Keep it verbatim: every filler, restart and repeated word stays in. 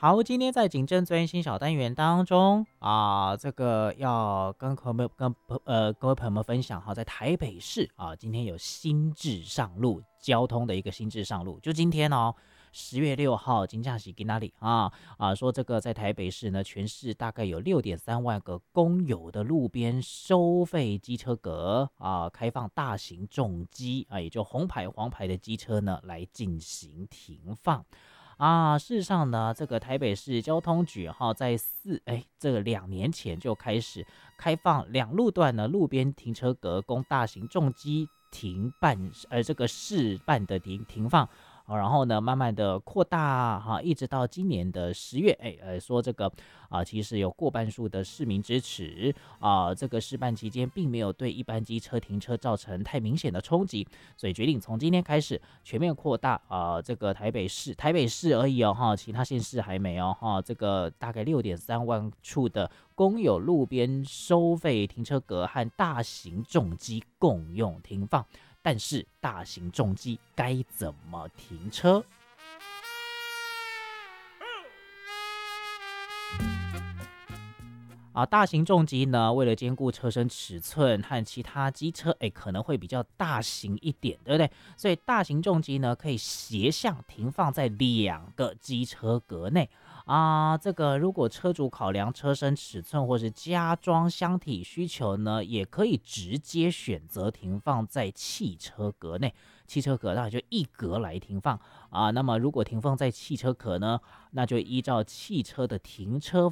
好，今天在警政专新小单元当中啊，这个要跟朋友跟呃各位朋友们分享哈，在台北市啊，今天有新制上路，交通的一个新制上路，就今天哦，十月六号，金假期给哪里啊啊？说这个在台北市呢，全市大概有六点三万个公有的路边收费机车格啊，开放大型重机啊，也就红牌黄牌的机车呢来进行停放。啊，事实上呢，这个台北市交通局哈，在四哎这个两年前就开始开放两路段呢路边停车格供大型重机停办，呃这个试办的停停放。啊然后呢，慢慢的扩大哈、一直到今年的十月，哎，呃，说这个啊、其实有过半数的市民支持啊、这个试办期间并没有对一般机车停车造成太明显的冲击，所以决定从今天开始全面扩大啊、这个台北市台北市而已哦哈，其他县市还没有哈，这个大概六点三万处的公有路边收费停车格和大型重机共用停放。但是大型重机该怎么停车？啊，大型重机呢，为了兼顾车身尺寸和其他机车，哎，可能会比较大型一点，对不对？所以大型重机呢，可以斜向停放在两个机车格内。啊，这个如果车主考量车身尺寸或是加装箱体需求呢，也可以直接选择停放在汽车格内。汽车格那就一格来停放啊。那么如果停放在汽车格呢，那就依照汽车的停车